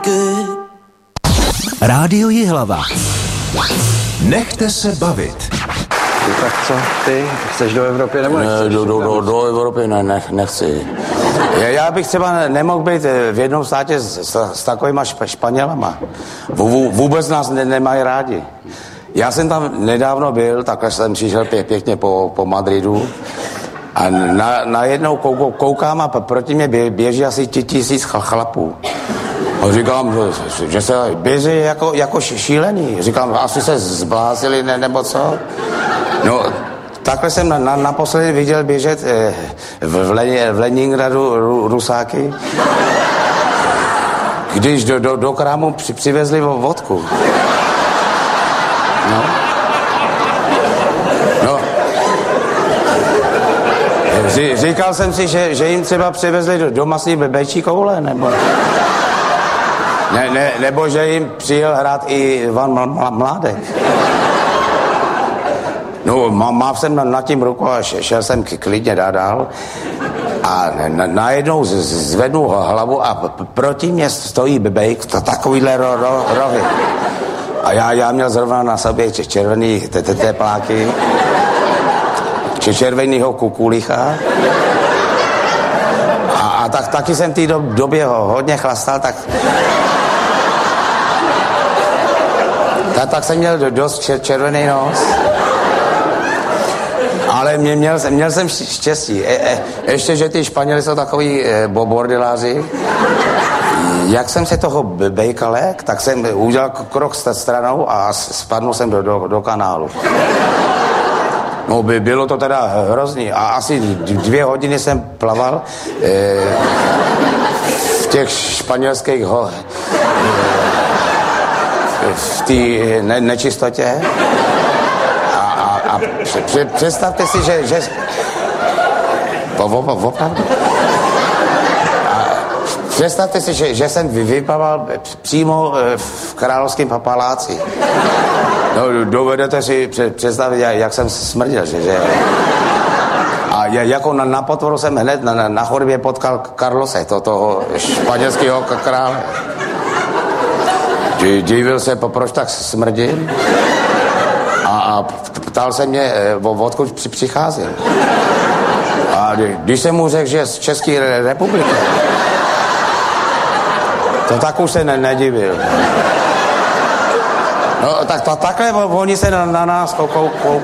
good. Rádio Jihlava. Nechte se bavit. Tak co, ty? Chceš do Evropy nebo nechceš? Do Evropy nechci. Já bych třeba nemohl být v jednom státě s takovýma Španělama. Vůbec nás nemají rádi. Já jsem tam nedávno byl, takhle jsem přišel pěkně po Madridu a najednou koukám a proti mě běží asi 1000 chlapů. A říkám, že se běží jako šílený. Říkám, asi se zblázili nebo co? No, takhle jsem naposledy viděl běžet v Leningradu Rusáky, když do krámu přivezli vodku. No. Říkal jsem si, že jim třeba přivezli do masní bejčí koule, nebo že jim přijel hrát i Ivan Mládek. No, mám jsem nad tím ruku a šel jsem klidně dál a najednou zvednu hlavu a proti mě stojí bejk, takovýhle rohy. A já měl zrovna na sobě červený tepláky, červenýho kukulicha. A taky jsem v té době hodně chlastal, tak jsem měl dost červený nos. Ale měl jsem štěstí. Ještě, že ty Španěli jsou takový bordeláři. Jak jsem se toho bejka lek, tak jsem udělal krok stranou a spadnul jsem do kanálu. No, bylo to teda hrozný. A asi 2 hodiny jsem plaval v těch španělských v té nečistotě. A představte si, že opravdu. Představte si, že jsem vyplaval přímo v Královském paláci. No, dovedete si představit, jak jsem smrděl, že? A jako na potvoru jsem hned na chodbě potkal Carlose, toho španělského krále. Divil se, proč tak smrdím. A ptal se mě, odkud přicházel. A když jsem mu řekl, že z České republiky, to tak už se nedivil. No, takhle oni se na nás koukali.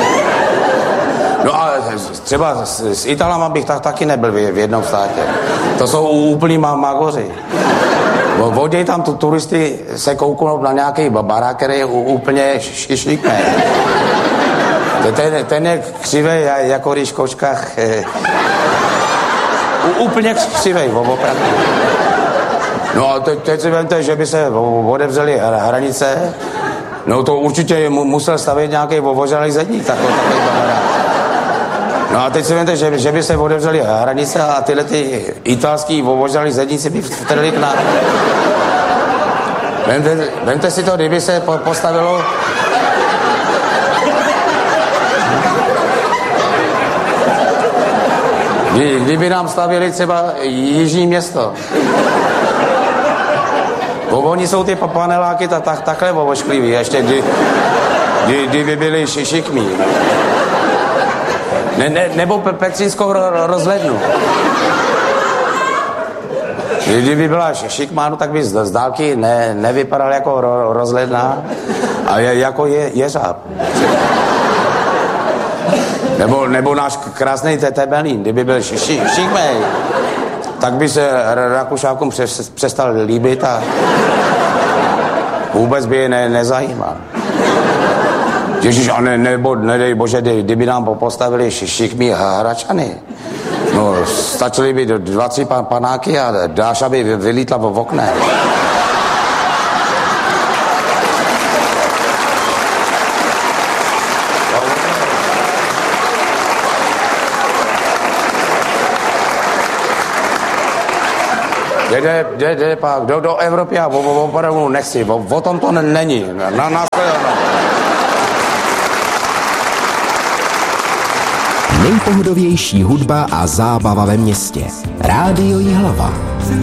No a třeba s Italama bych taky nebyl v jednom státě. To jsou úplný magoři. Voděj tam turisty se kouknou na nějaký barák, který je úplně šišlikný. Ten je křivej, jako když v kočkách. Úplně křivej, opravdu. No a teď si vemte, že by se otevřely hranice, no to určitě musel stavět nějaký ovožalý zedník, takový barák. No a teď si vemte, že by se otevřely hranice a tyhle ty italský ovožalý zedníci by vtrhli k nám. Vemte si to, kdyby se postavilo kdyby nám stavili třeba jižní město. Oni jsou ty paneláky takhle ovošklivý, ještě kdyby byli šikmí. Nebo Petřínskou rozhlednu. Kdyby byla šikmánu, tak by z dálky nevypadal jako rozhledna, a jako jeřáb. Nebo náš krásný Temelín, kdyby byl šikmej, tak by se Rakušákům přestal líbit a vůbec by je nezajímal. Ježíš, a nebo nedej bože, kdyby nám postavili šikmí Hračany. No, stačily by 2-3 panáky a Dáša by vylítla v okne. Jde pak do Evropy a opravdu nechci. O tom to není. Nejpohodovější hudba a zábava ve městě. Rádio Jihlava.